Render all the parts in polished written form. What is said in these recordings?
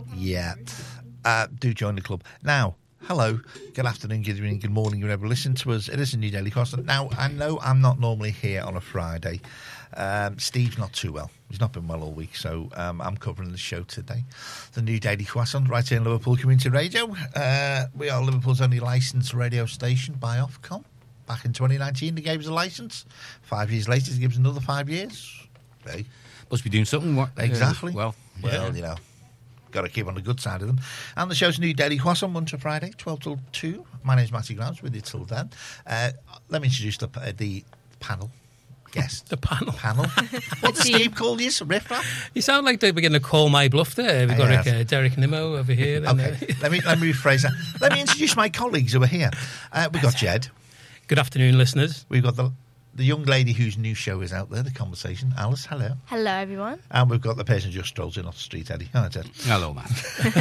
Yeah. Do join the club. Now, hello, good afternoon, good evening, good morning, whoever listen to us. It is a new Daily Croissant. Now, I know I'm not normally here on a Friday. Steve's not too well. He's not been well all week, so I'm covering the show today. The new Daily Croissant, right here in Liverpool Community Radio. We are Liverpool's only licensed radio station by Ofcom. Back in 2019, they gave us a licence. 5 years later, they give us another 5 years. Hey. Must be doing something. Exactly. Well, you know, got to keep on the good side of them. And the show's new Daily Croissant, Monday to Friday, 12 till 2. My name's Matty Grounds, with you till then. Let me introduce the panel. Guest. The panel. What did Steve call you? Riff Raff? You sound like they're beginning to call my bluff there. We've got Derek Nimmo over here. Okay, let me rephrase that. Let me introduce my colleagues who are here. We've got Jed. Good afternoon, listeners. We've got the young lady whose new show is out there, The Conversation. Alice, hello. Hello, everyone. And we've got the person who just strolls in off the street, Eddie. Hi, Ted. hello, man.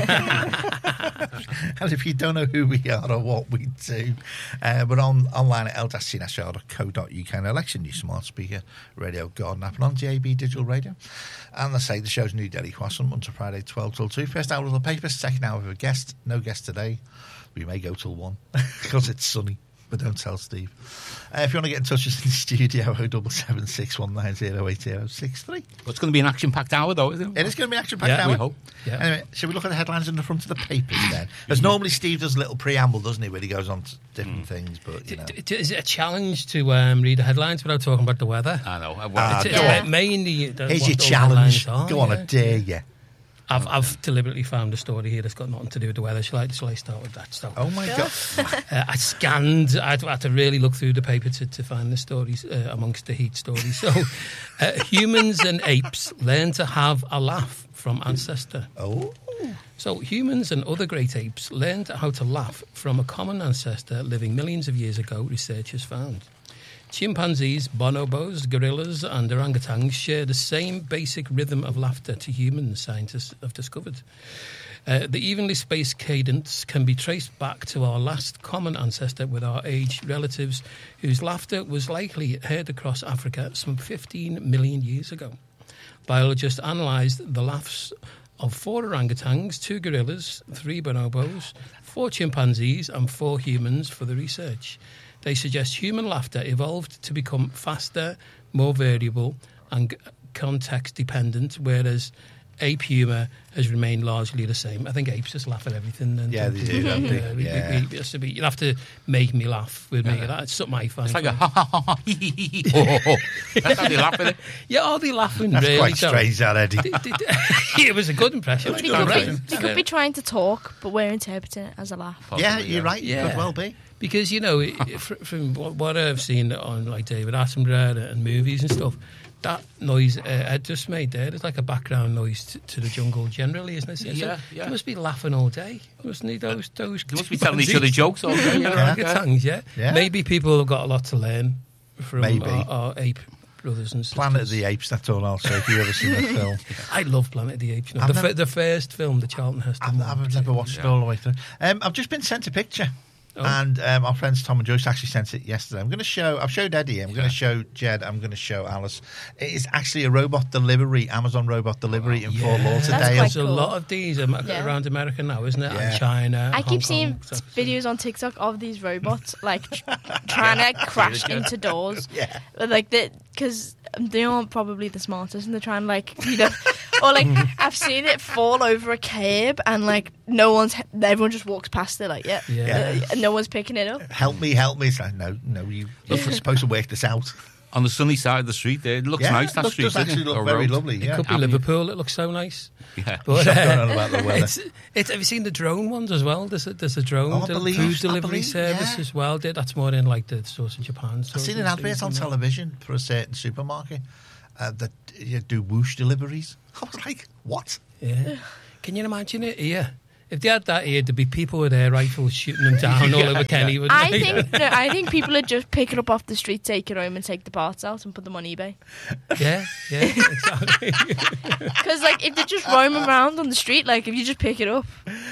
And if you don't know who we are or what we do, we're online at l-cnhr.co.uk and election new smart speaker, radio, garden app, and on DAB digital radio. And I say the show's new Daily Croissant, Monday to Friday, 12 till 2. First hour of the paper, second hour with a guest. No guest today. We may go till 1 because it's sunny. But don't tell Steve. If you want to get in touch with us in the studio, 07761908063. Well, it's going to be an action-packed hour, though, isn't it? It is going to be an action-packed hour. We hope. Yeah. Anyway, shall we look at the headlines in the front of the papers then? As normally Steve does a little preamble, doesn't he, where he goes on to different things, but, you know. Is it a challenge to read the headlines without talking about the weather? I know. Mainly here's your challenge. Go on, I dare you. I've deliberately found a story here that's got nothing to do with the weather. Shall I start with that? So, oh, my God. I scanned. I had to really look through the paper to find the stories amongst the heat stories. So, humans and apes learn to have a laugh from ancestor. Oh. So, humans and other great apes learned how to laugh from a common ancestor living millions of years ago, researchers found. Chimpanzees, bonobos, gorillas and orangutans share the same basic rhythm of laughter to humans, scientists have discovered. The evenly spaced cadence can be traced back to our last common ancestor with our aged relatives, whose laughter was likely heard across Africa some 15 million years ago. Biologists analysed the laughs of 4 orangutans, 2 gorillas, 3 bonobos, 4 chimpanzees and 4 humans for the research. They suggest human laughter evolved to become faster, more variable and context-dependent, whereas ape humour has remained largely the same. I think apes just laugh at everything. And yeah, they do, don't they? You'll have to make me laugh with me. That's something I find. It's like a ha-ha-ha. That's how they laugh at it. Yeah, are they laughing? That's really? quite strange, that, Eddie. It was a good impression. They could be trying to talk, but we're interpreting it as a laugh. Possibly, yeah, you're right. Yeah. Could well be. Because, you know, from what I've seen on like David Attenborough and movies and stuff, that noise Ed just made there is like a background noise to the jungle generally, isn't it? Yeah. He must be laughing all day, mustn't he? Those they must be telling each other jokes all day. Yeah. Maybe people have got a lot to learn from our ape brothers and sisters. Planet of the Apes, that's all I'll say, if you've ever seen the film. I love Planet of the Apes. You know, the first film, the Charlton Heston. I've never watched it all the way through. I've just been sent a picture. Oh. And our friends Tom and Joyce actually sent it yesterday. I've showed Eddie, I'm going to show Jed, I'm going to show Alice. It is actually a robot delivery, Amazon robot delivery in Fort Lauderdale. There's a lot of these around America now, isn't it? Yeah. And China. I keep seeing videos on TikTok of these robots like trying to crash into doors. Yeah. Because they aren't probably the smartest and they're trying or I've seen it fall over a curb and everyone just walks past it and no one's picking it up. Help me. It's like, no, you're supposed to work this out. On the sunny side of the street there, it looks nice, that street. It does actually look very lovely. It could be Liverpool, it looks so nice. Yeah. But, going on about the weather. Have you seen the drone ones as well? There's a drone food delivery service as well. That's more in like the source of Japan. I've seen an advert on television for a certain supermarket that you do whoosh deliveries. I was like, what? Yeah. Can you imagine it here? If they had that here, there'd be people with air rifles shooting them down all over Kenny. I think people would just pick it up off the street, take it home and take the parts out and put them on eBay. Yeah, exactly. Because if they just roam around on the street, if you just pick it up.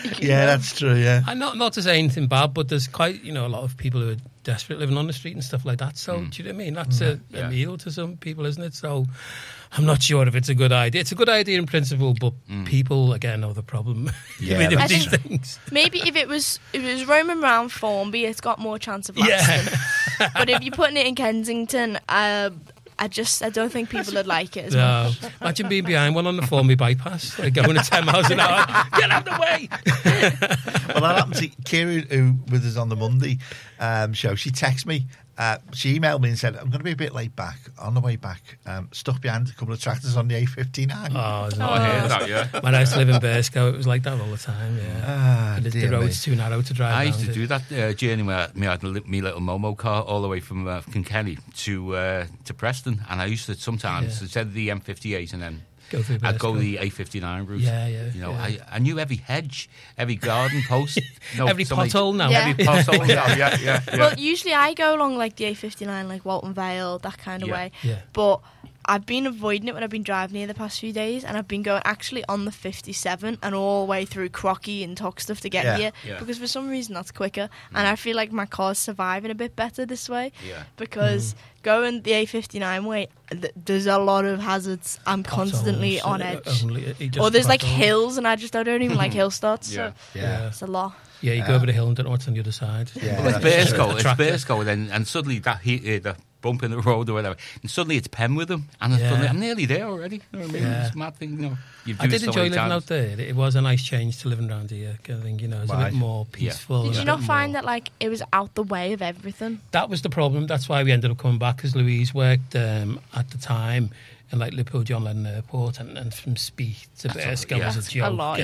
Yeah, that's true. Yeah. And not to say anything bad, but there's quite a lot of people who are desperate living on the street and stuff like that. So do you know what I mean? That's a meal to some people, isn't it? So I'm not sure if it's a good idea. It's a good idea in principle, but people again know the problem with these things. Maybe if it was roaming around Formby, it's got more chance of lasting. But if you're putting it in Kensington, I don't think people would like it as much. Imagine being behind one on the Formby bypass, like going at 10 miles an hour. Get out of the way! Well, that happened to Kira, who was us on the Monday show. She texted me. She emailed me and said, I'm going to be a bit late back. On the way back, stuck behind a couple of tractors on the A59. Oh, isn't it? I hear that, yeah. When I used to live in Bearscough, it was like that all the time, yeah. The road's too narrow to drive I down used to do that journey where I had my little Momo car all the way from Kilkenny to Preston, and I used to sometimes, instead of the M58 and then I'd go the A59 route. I knew every hedge, every garden post. Every pothole now. Yeah. Every pothole now, yeah. Well, usually I go along like the A59, like Walton Vale, that kind of way. Yeah. But I've been avoiding it when I've been driving here the past few days, and I've been going actually on the 57 and all the way through Crocky and Toxteth to get here, because for some reason that's quicker, and I feel like my car's surviving a bit better this way, because going the A59 way, there's a lot of hazards. I'm constantly on edge. Or there's like hills, and I don't even like hill starts, so it's a lot. Yeah, you go over the hill and don't know what's on the other side. Well, it's Bearscough, and suddenly the bump in the road or whatever, and suddenly it's Penwitham, and suddenly I'm nearly there already. You know what I mean? It's a mad thing, I did enjoy living out there. It was a nice change to living around here, kind of thing, It's a bit more peaceful. Did you not find that like it was out the way of everything? That was the problem. That's why we ended up coming back, because Louise worked at the time in like Liverpool John Lennon Airport, and from Spee to Bearscough was a joke. A lot,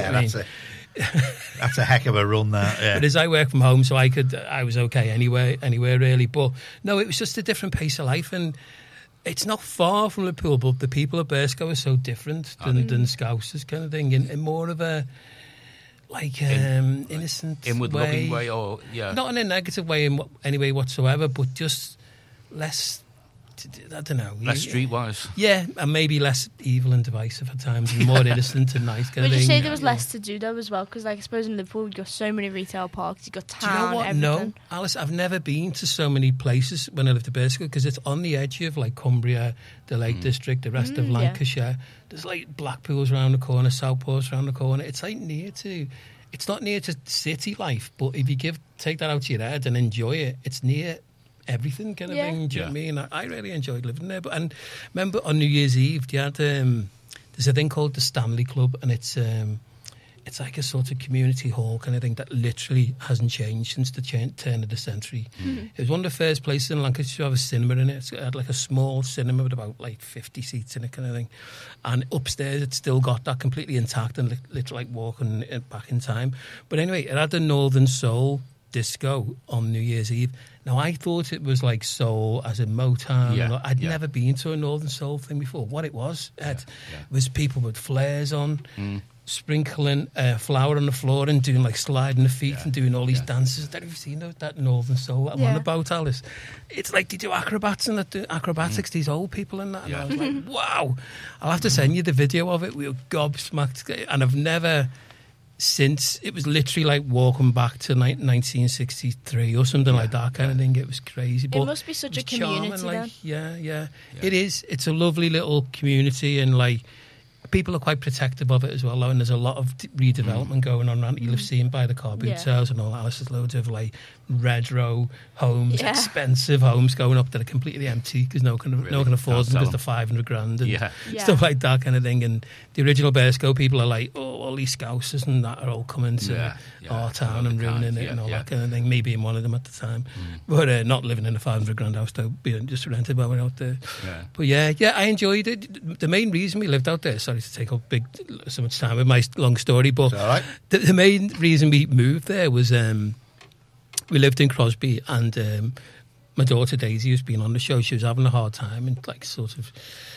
that's a heck of a run, that. Yeah. But as I work from home, so I was okay anywhere really. But no, it was just a different pace of life, and it's not far from Liverpool, but the people of Bearscough are so different than Scousers, kind of thing, in more of a like innocent, inward-looking way, or not in a negative way in any way whatsoever, but just less. I don't know. Less streetwise. Yeah, and maybe less evil and divisive at times, and more innocent and nice kind of thing. Would you say there was less to do though as well? Because like I suppose in Liverpool you've got so many retail parks, you've got town, do you know what? everything. No, Alice, I've never been to so many places when I lived at Bearscough, because it's on the edge of like Cumbria, the Lake District, the rest of Lancashire. There's like Blackpool's around the corner, Southport's around the corner. It's like it's not near to city life, but if you take that out of your head and enjoy it, it's near everything kind of thing. Do you know what I mean? I really enjoyed living there. And remember on New Year's Eve, you had there's a thing called the Stanley Club, and it's like a sort of community hall kind of thing that literally hasn't changed since the turn of the century. It was one of the first places in Lancashire to have a cinema in it. It had like a small cinema with about like 50 seats in it kind of thing. And upstairs it's still got that completely intact and literally like walking back in time. But anyway, it had the Northern Soul disco on New Year's Eve. Now, I thought it was like soul as in Motown. I'd never been to a Northern Soul thing before. What it was, Ed, was people with flares on, sprinkling flour on the floor and doing like sliding the feet and doing all these dances. Have you seen that Northern Soul on the boat, Alice? It's like they do acrobats and they do acrobatics, these old people and that. And I was like, wow. I'll have to send you the video of it. We were gobsmacked. And I've never... since it was literally like walking back to 1963 or something like that kind of thing. It was crazy. But it must be such a community charming, then. Yeah. It is. It's a lovely little community, and like people are quite protective of it as well, though, and there's a lot of redevelopment going on around. You'll have seen by the car boot sales and all that. There's loads of like red row homes, expensive homes going up that are completely empty because no one can afford them because they're 500 grand and stuff like that kind of thing. And the original Bearscough people are like, all these Scousers and that are all coming to our town and ruining it and all that kind of thing. Me being one of them at the time, but not living in a 500 grand house, though, being just rented while we're out there. But I enjoyed it. The main reason we lived out there, sorry to take up so much time with my long story, but the main reason we moved there was we lived in Crosby, and my daughter Daisy, who's been on the show, she was having a hard time, and like sort of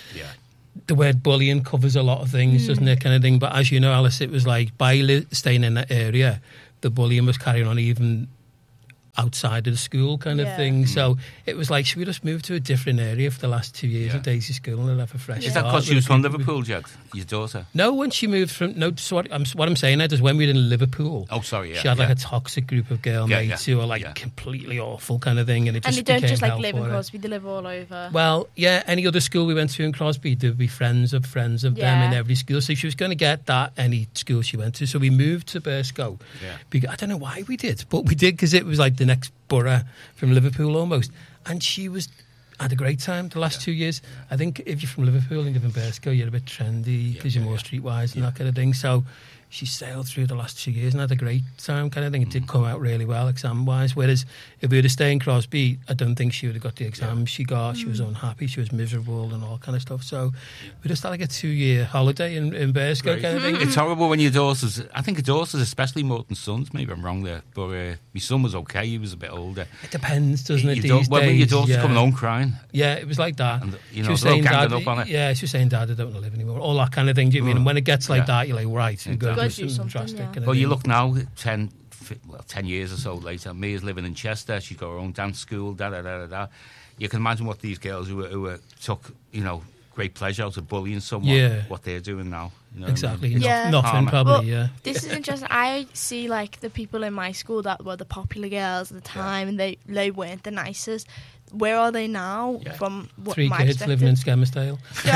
the word bullying covers a lot of things, doesn't it, kind of thing. But as you know, Alice, it was like by staying in that area, the bullying was carrying on even outside of the school kind of thing. So it was like, should we just move to a different area for the last 2 years of Daisy School and have a fresh Is that because she was from Liverpool, Jed, your daughter? No, when she moved from... No, so what I'm saying, Ed, is when we were in Liverpool... Oh, sorry, she had like a toxic group of girl mates who were like completely awful kind of thing, and it just and they don't just like live in Crosby, they live all over. Well, yeah, any other school we went to in Crosby, there'd be friends of them in every school, so she was going to get that any school she went to. So we moved to Burscough. I don't know why we did, but we did because it was like the next borough from Liverpool almost, and she had a great time the last 2 years. I think if you're from Liverpool and you live in Burscough, you're a bit trendy because you're more streetwise and that kind of thing. So she sailed through the last 2 years and had a great time kind of thing. It did come out really well exam-wise, whereas if we were to stay in Crosby, I don't think she would have got the exam she got. She was unhappy, she was miserable and all kind of stuff. So we just had like a 2-year holiday in Burscough kind of thing. It's horrible when your daughters, I think your daughters especially more than sons, maybe I'm wrong there, but my son was okay, he was a bit older. It depends, doesn't it, these days? When your daughter's coming home crying. Yeah, it was like that. And, she was saying, Dad, up on it. Yeah, she was saying, Dad, I don't want to live anymore. All that kind of thing, do you mean? And when it gets like that, you're like, right, you've got to do something drastic. Well, you look now, 10 years or so later, Mia's living in Chester, she's got her own dance school, You can imagine what these girls who took, great pleasure out of bullying someone, what they're doing now. You know exactly. I mean? Nothing probably, This is interesting. I see, like, the people in my school that were the popular girls at the time, and they weren't the nicest. Where are they now? From what 3 kids living in Skelmersdale.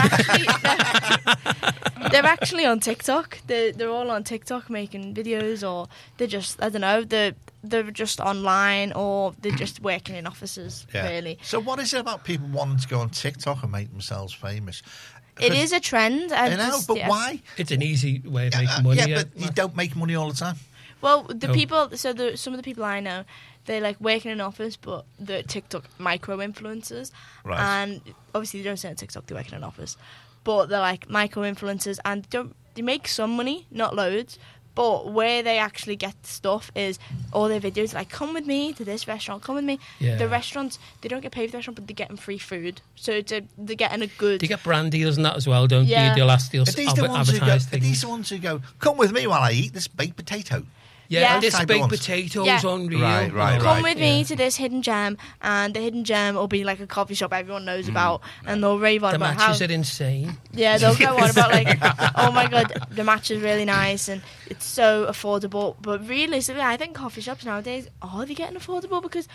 They're actually on TikTok. They're all on TikTok making videos, or they're just, I don't know, they're just online, or they're just working in offices, really. So what is it about people wanting to go on TikTok and make themselves famous? It is a trend. I know, but why? It's an easy way of making money. Yeah, but you don't make money all the time. Well, people, some of the people I know, they like work in an office, but they're TikTok micro-influencers. Right. And obviously they don't say on TikTok they work in an office, but they're like micro-influencers, and they make some money, not loads, but where they actually get stuff is all their videos like, come with me to this restaurant, come with me. Yeah. The restaurants, they don't get paid for the restaurant, but they're getting free food. So they're getting a good... They get brand deals and that as well, don't you? They'll advertise things. Are these the ones who go, come with me while I eat this baked potato? Yeah, this baked potato's unreal. Right. Come with me to this hidden gem, and the hidden gem will be like a coffee shop everyone knows about, and they'll rave on about how... The matches are insane. Yeah, they'll go on about like, oh my god, the match is really nice, and it's so affordable. But realistically, I think coffee shops nowadays, are they getting affordable? Because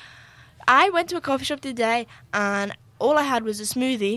I went to a coffee shop today, and all I had was a smoothie,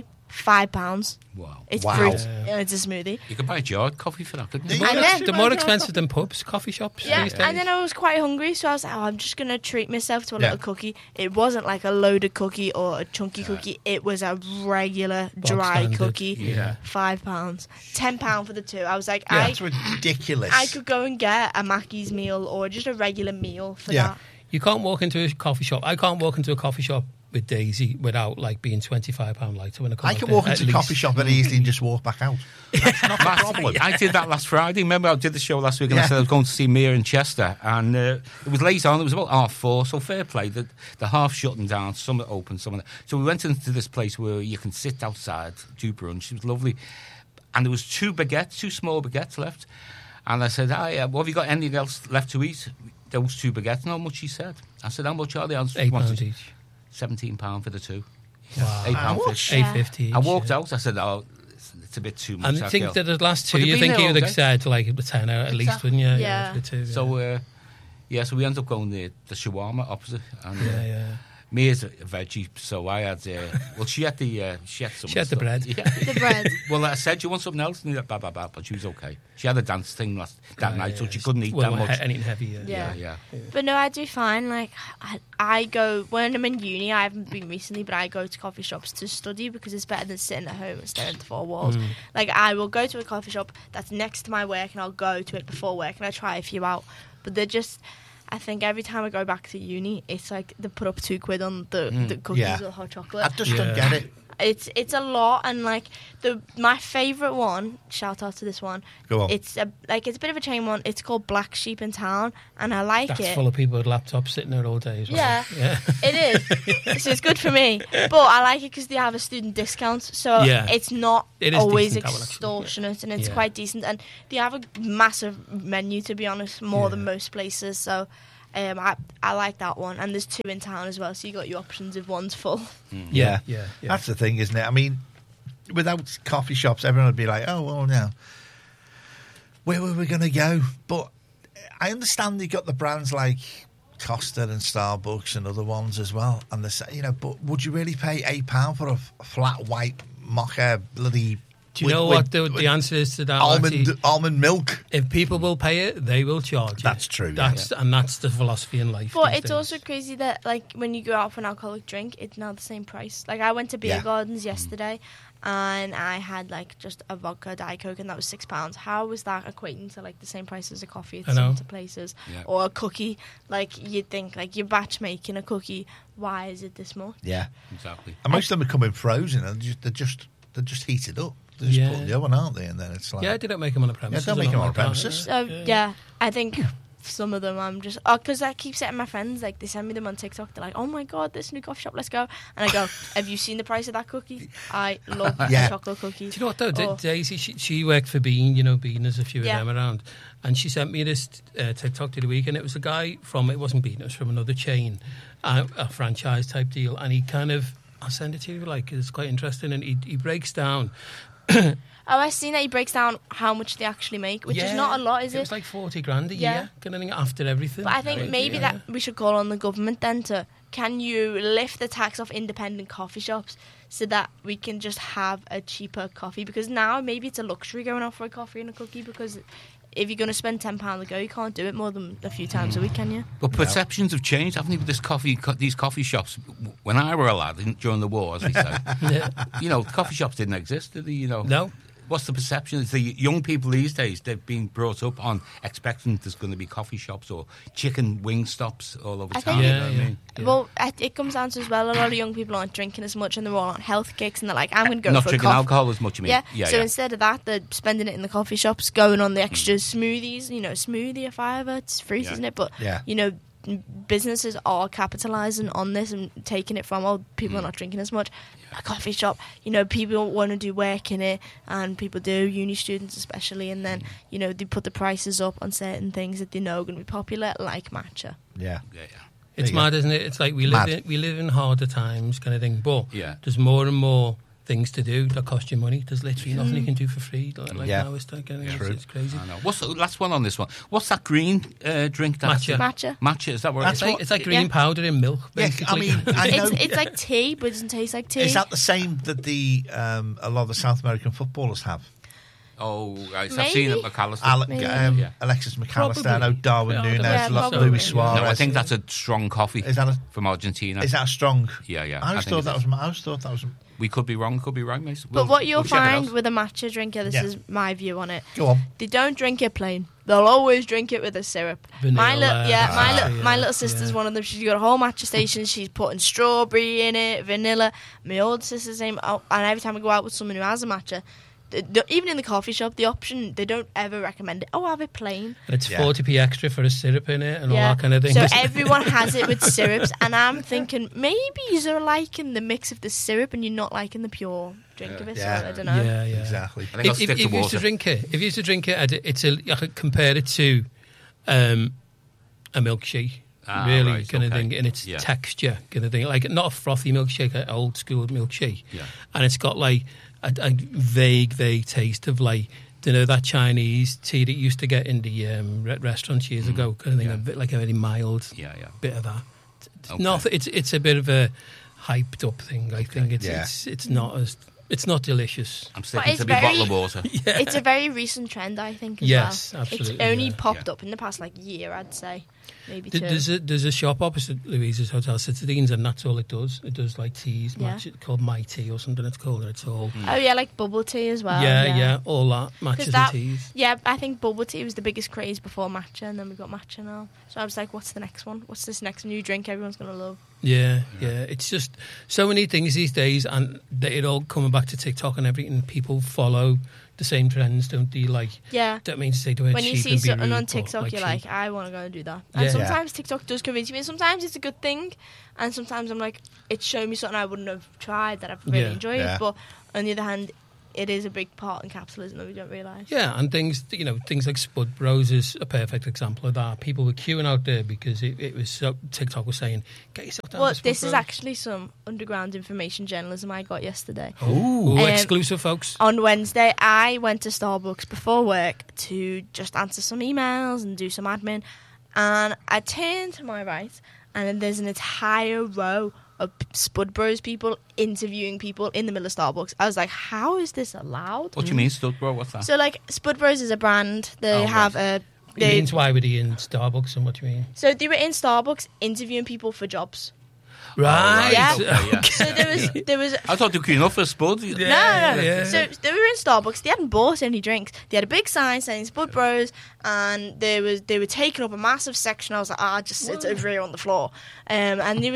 £5. Wow. It's fruit. Yeah, it's a smoothie. You could buy a jarred coffee for that, couldn't you? They're more expensive than pubs, coffee shops. Yeah, and then I was quite hungry, so I was like, I'm just going to treat myself to a little cookie. It wasn't like a loaded cookie or a chunky cookie. It was a regular dry cookie. Yeah. £5. £10 for the two. I was like, that's ridiculous. I could go and get a Mackey's meal or just a regular meal for that. You can't walk into a coffee shop. I can't walk into a coffee shop with Daisy without like being £25 lighter when I can walk into a coffee shop very easily and just walk back out. That's not a problem. I did that last Friday. Remember, I did the show last week, and I said I was going to see Mia in Chester, and it was late on. It was about 4:30, so fair play. The half shutting down, some are open, some are. So we went into this place where you can sit outside, do brunch. It was lovely, and there was 2 small baguettes left, and I said, well, have you got anything else left to eat? Those 2 baguettes. And how much? He said. I said, how much are they? £8 each. £17 for the 2. Wow. £8.50. I walked out. I said, it's a bit too much. I think that the last 2, you think you would have said like a tenner at least, wouldn't you? Yeah. For the 2, So, so we ended up going the shawarma opposite. And, Mia's a veggie, so I had. She had the. She had the bread. Yeah. The bread. Well, I said, "You want something else?" And but she was okay. She had a dance thing that night, so she couldn't eat that much. Anything heavy. Yeah. But no, I do find like I go when I'm in uni. I haven't been recently, but I go to coffee shops to study because it's better than sitting at home and staring at the 4 walls. Like I will go to a coffee shop that's next to my work, and I'll go to it before work, and I try a few out. But they're just. I think every time I go back to uni, it's like they put up £2 on the cookies or hot chocolate. I just don't get it. It's a lot, and like my favourite one. Shout out to this one. Go on. It's a bit of a chain one. It's called Black Sheep in Town, and I like it. That's full of people with laptops sitting there all day as well. Yeah. It is. So it's good for me, but I like it because they have a student discount, so it's not always extortionate, and it's quite decent. And they have a massive menu, to be honest, more than most places. So I like that one, and there's 2 in town as well, so you got your options if one's full. Yeah. That's the thing, isn't it? I mean, without coffee shops, everyone would be like, oh, well, now, where were we going to go? But I understand you got the brands like Costa and Starbucks and other ones as well, and but would you really pay £8 for a flat white mocha bloody? Do you know what the answer is to that? Almond milk. If people will pay it, they will charge it. That's true. And that's the philosophy in life. But it's also crazy that, like, when you go out for an alcoholic drink, it's now the same price. Like, I went to Beer Gardens yesterday, and I had, like, just a vodka Diet Coke, and that was £6. How was that equating to, like, the same price as a coffee at some places? Yeah. Or a cookie. Like, you'd think, like, you're batch making a cookie. Why is it this much? Yeah. Exactly. And most of them are coming frozen, and they're just heated up. They just put in the oven, aren't they? And then it's like... Yeah, they don't make them on the premises. Yeah, they don't make them on the premises. I think some of them I'm just... because I keep setting my friends, like, they send me them on TikTok. They're like, oh, my God, this new coffee shop, let's go. And I go, have you seen the price of that cookie? I love chocolate cookies. Do you know what, though? Daisy, she worked for Bean, Bean, there's a few of them around. And she sent me this TikTok the other week, and it was a guy from... It wasn't Bean, it was from another chain, a franchise type deal. And he kind of... I'll send it to you, like, it's quite interesting. And he breaks down... I've seen that he breaks down how much they actually make, which is not a lot, is it? It's like 40 grand a year, kind of thing, after everything. But I think maybe that we should call on the government then to, can you lift the tax off independent coffee shops so that we can just have a cheaper coffee? Because now maybe it's a luxury going out for a coffee and a cookie, because if you're going to spend £10 a go, you can't do it more than a few times a week, can you? But perceptions have changed, haven't they, with these coffee shops? When I were a lad, during the war, as we say, coffee shops didn't exist, did they? No. What's the perception? It's the young people these days, they've been brought up on expecting there's going to be coffee shops or chicken wing stops all over town. You know what I mean? Well, it comes down to as well, a lot of young people aren't drinking as much and they're all on health kicks and they're like, I'm going to go not for a drinking alcohol as much, you mean? So instead of that, they're spending it in the coffee shops, going on the extra smoothies, smoothie, a £5, it's free, isn't it? But, businesses are capitalising on this and taking it from, people are not drinking as much. A coffee shop, people want to do work in it, and people do, uni students especially, and then, they put the prices up on certain things that they know are going to be popular, like matcha. Yeah. It's mad, isn't it? It's like we live in harder times kind of thing, but there's more and more things to do that cost you money. There's literally nothing you can do for free. Now it's crazy. I know. What's the last one on this one? What's that green drink? Matcha. Is that what it's like green powder in milk, basically. Yeah, I mean, it's like tea, but it doesn't taste like tea. Is that the same that the a lot of the South American footballers have? Oh, right. I've seen it, McAllister. Alexis McAllister, I know Darwin Núñez, Luis Suarez. No, I think that's a strong coffee from Argentina. Is that a strong? Yeah. I always thought that was. We could be wrong, mate. But what you'll find with a matcha drinker, this is my view on it. Go on. They don't drink it plain. They'll always drink it with a syrup. Vanilla, my little sister's one of them. She's got a whole matcha station. She's putting strawberry in it, vanilla. My older sister's same. And every time I go out with someone who has a matcha, even in the coffee shop, the option, they don't ever recommend it. Have it plain. It's 40p extra for a syrup in it and all that kind of thing. So everyone has it with syrups, and I'm thinking maybe you're liking the mix of the syrup and you're not liking the pure drink of it. So I don't know. Yeah, exactly. If you used to drink it, I could compare it to a milkshake. Really, kind of thing, in its texture, kind of thing. Like, not a frothy milkshake, an old school milkshake. Yeah. And it's got like a vague taste of, like, that Chinese tea that you used to get in the restaurants years ago, kind of thing. A bit like a very mild bit of that. It's a bit of a hyped up thing. I think it's not as. It's not delicious. I'm sticking to a bottle of water. It's a very recent trend, I think, as well. Absolutely. It's only popped up in the past, year, I'd say. Maybe two. There's a shop opposite Louise's Hotel, Citadines, and that's all it does. It does, teas, called My Tea or something it's called. It's all... Oh, yeah, like bubble tea as well. Yeah, all that, matchas and teas. Yeah, I think bubble tea was the biggest craze before matcha, and then we got matcha now. So I was like, what's the next one? What's this next new drink everyone's going to love? Yeah. It's just so many things these days, and it all coming back to TikTok and everything. People follow the same trends, don't they? Don't mean to say the word when cheap you see and be something rude, on TikTok, you're like, I want to go and do that. And sometimes TikTok does convince me. Sometimes it's a good thing, and sometimes I'm like, it's showing me something I wouldn't have tried that I've really enjoyed. But on the other hand, it is a big part in capitalism that we don't realise. Yeah, and things like Spud Bros is a perfect example of that. People were queuing out there because it was so, TikTok was saying, get yourself down to Spud this Bros. is actually some underground information journalism I got yesterday. Ooh, exclusive, folks. On Wednesday, I went to Starbucks before work to just answer some emails and do some admin, and I turned to my right, and then there's an entire row of Spud Bros people interviewing people in the middle of Starbucks. I was like, how is this allowed? What do you mean, Spud Bro? What's that? So, like, Spud Bros is a brand. They have a... It means why were they in Starbucks, and what do you mean? So they were in Starbucks interviewing people for jobs. Right. Yeah. Okay. So there was. I thought they were queuing up for Spud. No. So they were in Starbucks. They hadn't bought any drinks. They had a big sign saying Spud Bros, and they were taking up a massive section. I was like, just sit over here on the floor. And they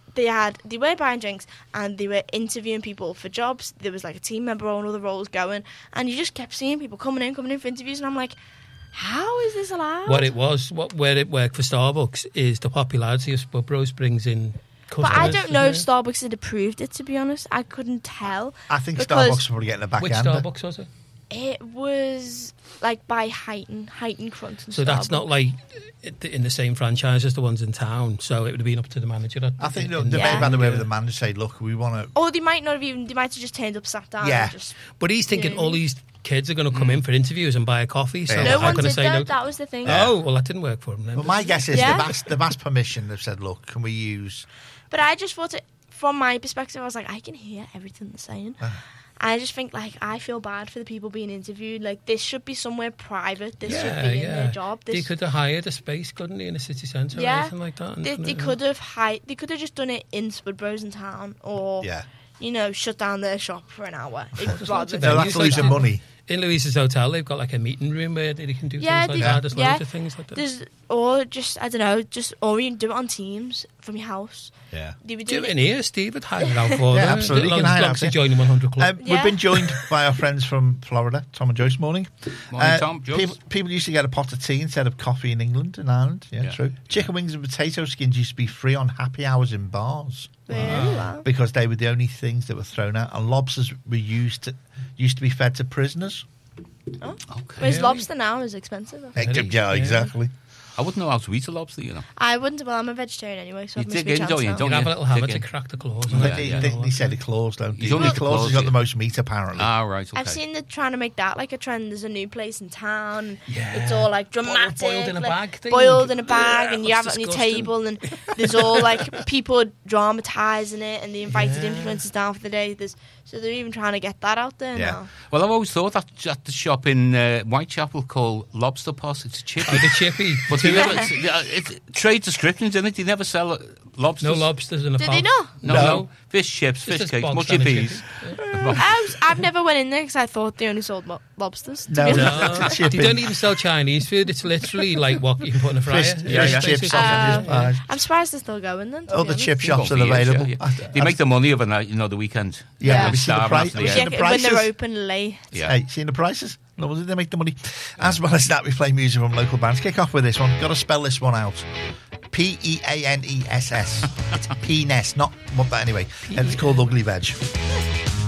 weren't buying drinks, and they were interviewing people for jobs. There was like a team member on other roles going, and you just kept seeing people coming in for interviews, and I'm like, how is this allowed? Where it worked for Starbucks is the popularity of Spud Bros brings in customers. But I don't know if Starbucks had approved it, to be honest. I couldn't tell. I think Starbucks are probably getting a backhander. Which Starbucks was it? It was like by Heighton Crunch. So that's not like in the same franchise as the ones in town. So it would have been up to the manager. I think they may have had a way with the manager say, look, we want to... Or they might not have even... They might have just turned up, sat down. Yeah. And just, but he's thinking all these kids are going to come in for interviews and buy a coffee. So no how one can I did say that. no? That was the thing. Oh, well, that didn't work for him then. Well, my guess is they've asked permission. They've said, look, can we use... But I just thought from my perspective, I was like, I can hear everything they're saying. I just think, like, I feel bad for the people being interviewed. Like, this should be somewhere private. This should be in their job. They could have hired a space, couldn't they, in a city centre or anything like that? They could have just done it in Spud Bros in town, or shut down their shop for an hour. They'll have to lose their money. In Louise's hotel, they've got like a meeting room where they can do things like that. There's loads of things like that. Or just, I don't know, or you can do it on Teams from your house. Yeah. Do it in here, Steve. I'd hire it out for them. Yeah, absolutely. As long as you join the 100 Club. We've been joined by our friends from Florida, Tom and Joyce. Morning. Morning, Tom. Joyce. People used to get a pot of tea instead of coffee in England and Ireland. Yeah, true. Chicken wings and potato skins used to be free on happy hours in bars. Wow. Because they were the only things that were thrown out. And lobsters were used to be fed to prisoners. Oh. Okay. Whereas lobster now is expensive. Yeah, exactly. I wouldn't know how to eat a lobster, you know. I wouldn't. Well, I'm a vegetarian anyway, so you I've dig in, don't you? Don't have a little hammer to crack the claws. They said the claws, don't they? The claws has got the most meat, apparently. Ah, right, okay. I've seen them trying to make that like a trend. There's a new place in town. It's all like dramatic. Boiled in a bag thing. Boiled in a bag, and you have it on your table, and there's all like people dramatising it, and the invited influencers down for the day. So they're even trying to get that out there now. Well, I've always thought that at the shop in Whitechapel called Lobster Posse, it's a chippy. Oh, the chippy. But it's trade descriptions, isn't it? They never sell lobsters. No lobsters in a pot. Do they not? No. Fish chips, fish cakes, mushy peas. I've never went in there because I thought they only sold lobsters. No, they don't even sell Chinese food. It's literally like what you can put in a fryer. Chips. I'm surprised they're still going then. Other chip shops are available. They make the money over the weekend. Yeah. Have you seen the prices? When they're open late. Yeah. Hey, seen the prices? No, they make the money. As well as that, we play music from local bands. Kick off with this one. Got to spell this one out. Peaness. It's Peaness, not. But anyway, and it's called Ugly Veg.